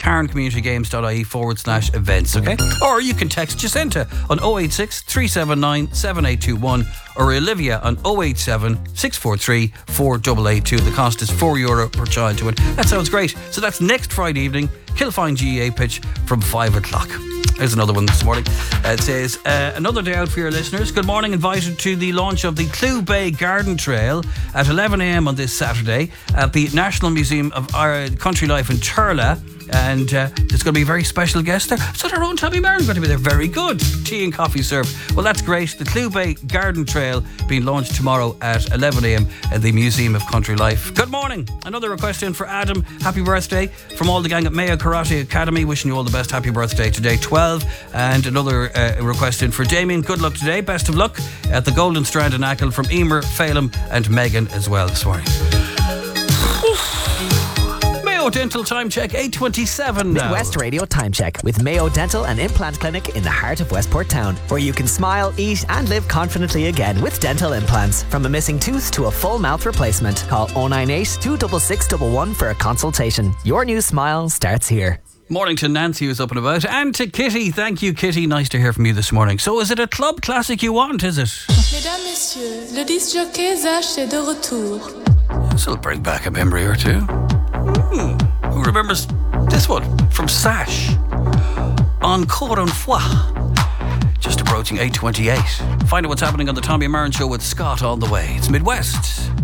cairncommunitygames.ie/events, okay? Or you can text Jacinta on 086 379 7821 or Olivia on 087 643 4882. The cost is €4 per child to win. That sounds great. So that's next Friday evening, Kilfine GAA pitch from 5 o'clock. There's another one this morning. It says, another day out for your listeners. Good morning, invited to the launch of the Clew Bay Garden Trail at 11 a.m. on this Saturday at the National Museum of Country Life in Turla. And there's going to be a very special guest there. So their own Tommy Maron going to be there. Very good. Tea and coffee served. Well, that's great. The Clew Bay Garden Trail being launched tomorrow at 11 a.m. at the Museum of Country Life. Good morning. Another request in for Adam. Happy birthday from all the gang at Mayo Karate Academy. Wishing you all the best. Happy birthday today, 12. And another request in for Damien. Good luck today. Best of luck at the Golden Strand in Achill from Emer, Phelim and Megan as well this morning. Mayo Dental Time Check, 8:27 now. Midwest Radio Time Check with Mayo Dental and Implant Clinic in the heart of Westport Town, where you can smile, eat and live confidently again with dental implants. From a missing tooth to a full mouth replacement. Call 098 266 111 for a consultation. Your new smile starts here. Morning to Nancy, who's up and about, and to Kitty. Thank you, Kitty. Nice to hear from you this morning. So is it a club classic you want, is it? Mesdames, Messieurs, le disc jockey Zach est de retour. This will bring back a memory or two. Who remembers this one from Sash? Encore une fois. Just approaching 8:28. Find out what's happening on the Tommy Maron Show with Scott on the way. It's Midwest